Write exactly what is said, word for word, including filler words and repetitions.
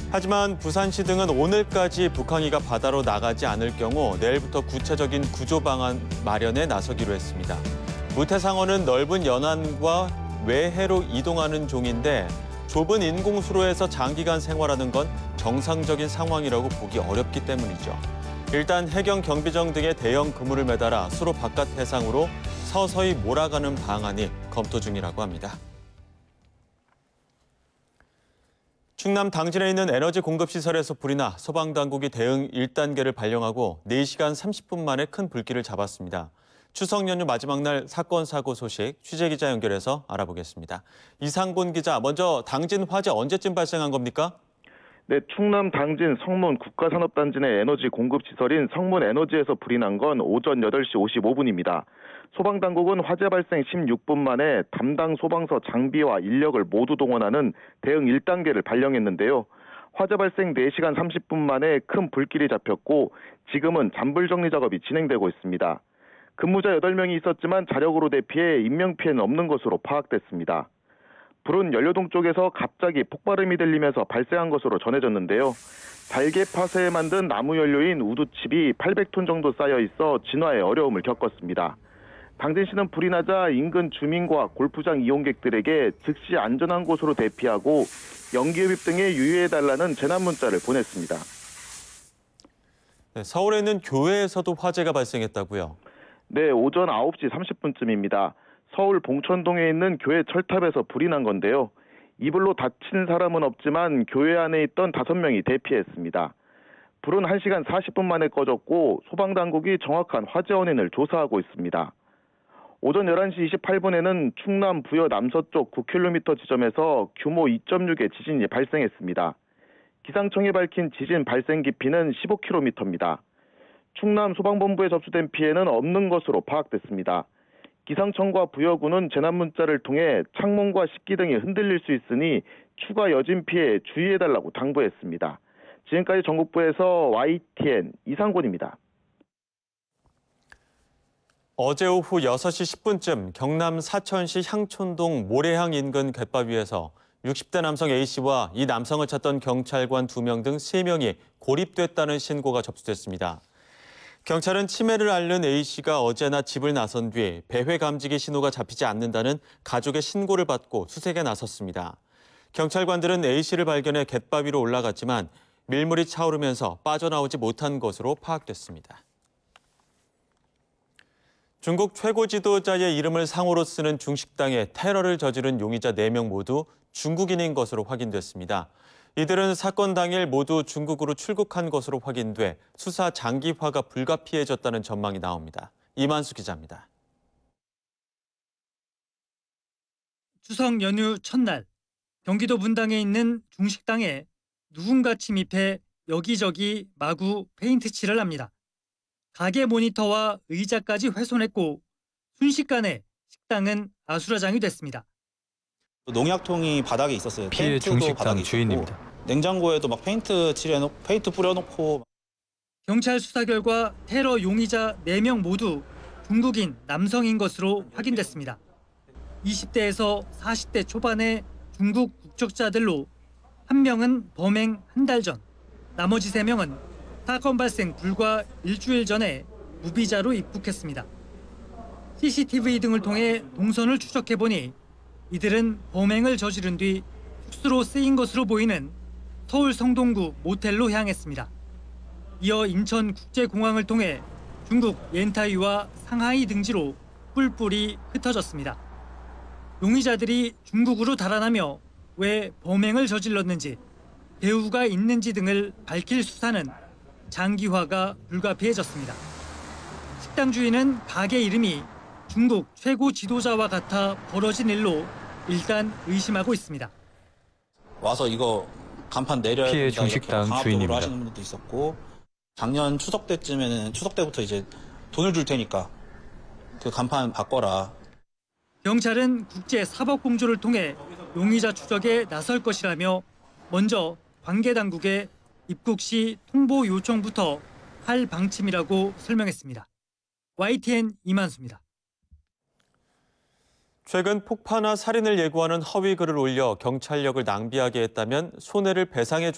하지만 부산시 등은 오늘까지 북항이가 바다로 나가지 않을 경우 내일부터 구체적인 구조 방안 마련에 나서기로 했습니다. 무태상어는 넓은 연안과 외해로 이동하는 종인데 좁은 인공수로에서 장기간 생활하는 건 정상적인 상황이라고 보기 어렵기 때문이죠. 일단 해경 경비정 등의 대형 그물을 매달아 수로 바깥 해상으로 서서히 몰아가는 방안이 검토 중이라고 합니다. 충남 당진에 있는 에너지 공급 시설에서 불이 나 소방당국이 대응 일 단계를 발령하고 네 시간 삼십 분 만에 큰 불길을 잡았습니다. 추석 연휴 마지막 날 사건 사고 소식 취재기자 연결해서 알아보겠습니다. 이상곤 기자, 먼저 당진 화재 언제쯤 발생한 겁니까? 네, 충남 당진 성문 국가산업단지 내 에너지 공급시설인 성문에너지에서 불이 난 건 오전 여덟 시 오십오 분입니다. 소방당국은 화재 발생 십육 분 만에 담당 소방서 장비와 인력을 모두 동원하는 대응 일 단계를 발령했는데요. 화재 발생 네 시간 삼십 분 만에 큰 불길이 잡혔고 지금은 잔불 정리 작업이 진행되고 있습니다. 근무자 여덟 명이 있었지만 자력으로 대피해 인명피해는 없는 것으로 파악됐습니다. 불은 연료동 쪽에서 갑자기 폭발음이 들리면서 발생한 것으로 전해졌는데요. 잘게 파쇄해 만든 나무 연료인 우두칩이 팔백 톤 정도 쌓여 있어 진화에 어려움을 겪었습니다. 당진시는 불이 나자 인근 주민과 골프장 이용객들에게 즉시 안전한 곳으로 대피하고 연기흡입 등에 유의해달라는 재난 문자를 보냈습니다. 네, 서울에 있는 교회에서도 화재가 발생했다고요? 네, 오전 아홉 시 삼십 분쯤입니다. 서울 봉천동에 있는 교회 철탑에서 불이 난 건데요. 이 불로 다친 사람은 없지만 교회 안에 있던 다섯 명이 대피했습니다. 불은 한 시간 사십 분 만에 꺼졌고 소방당국이 정확한 화재 원인을 조사하고 있습니다. 오전 열한 시 이십팔 분에는 충남 부여 남서쪽 구 킬로미터 지점에서 규모 이 점 육의 지진이 발생했습니다. 기상청이 밝힌 지진 발생 깊이는 십오 킬로미터입니다. 충남 소방본부에 접수된 피해는 없는 것으로 파악됐습니다. 기상청과 부여구는 재난 문자를 통해 창문과 식기 등이 흔들릴 수 있으니 추가 여진 피해에 주의해달라고 당부했습니다. 지금까지 전국부에서 와이티엔 이상곤입니다. 어제 오후 여섯 시 십 분쯤 경남 사천시 향촌동 모래향 인근 갯바위에서 육십 대 남성 A씨와 이 남성을 찾던 경찰관 두 명 등 세 명이 고립됐다는 신고가 접수됐습니다. 경찰은 치매를 앓는 A씨가 어제나 집을 나선 뒤 배회 감지기 신호가 잡히지 않는다는 가족의 신고를 받고 수색에 나섰습니다. 경찰관들은 A씨를 발견해 갯바위로 올라갔지만 밀물이 차오르면서 빠져나오지 못한 것으로 파악됐습니다. 중국 최고 지도자의 이름을 상호로 쓰는 중식당에 테러를 저지른 용의자 네 명 모두 중국인인 것으로 확인됐습니다. 이들은 사건 당일 모두 중국으로 출국한 것으로 확인돼 수사 장기화가 불가피해졌다는 전망이 나옵니다. 이만수 기자입니다. 추석 연휴 첫날, 경기도 분당에 있는 중식당에 누군가 침입해 여기저기 마구 페인트 칠을 합니다. 가게 모니터와 의자까지 훼손했고 순식간에 식당은 아수라장이 됐습니다. 농약통이 바닥에 있었어요. 피해 중식당 주인입니다. 냉장고에도 막 페인트 칠해놓고 페인트 뿌려놓고. 경찰 수사 결과 테러 용의자 네 명 모두 중국인 남성인 것으로 확인됐습니다. 이십 대에서 사십 대 초반의 중국 국적자들로 한 명은 범행 한 달 전, 나머지 세 명은 사건 발생 불과 일주일 전에 무비자로 입국했습니다. 씨씨티비 등을 통해 동선을 추적해보니 이들은 범행을 저지른 뒤 숙소로 쓰인 것으로 보이는 서울 성동구 모텔로 향했습니다. 이어 인천국제공항을 통해 중국 옌타이와 상하이 등지로 뿔뿔이 흩어졌습니다. 용의자들이 중국으로 달아나며 왜 범행을 저질렀는지, 배후가 있는지 등을 밝힐 수사는 장기화가 불가피해졌습니다. 식당 주인은 가게 이름이 중국 최고 지도자와 같아 벌어진 일로 일단 의심하고 있습니다. 와서 이거 간판 내려야 피해 된다, 중식당 이렇게 주인입니다. 하시는 분들도 있었고, 작년 추석 때쯤에는 추석 때부터 이제 돈을 줄 테니까 그 간판 바꿔라. 경찰은 국제사법공조를 통해 용의자 추적에 나설 것이라며 먼저 관계 당국에 입국 시 통보 요청부터 할 방침이라고 설명했습니다. 와이티엔 이만수입니다. 최근 폭파나 살인을 예고하는 허위 글을 올려 경찰력을 낭비하게 했다면 손해를 배상해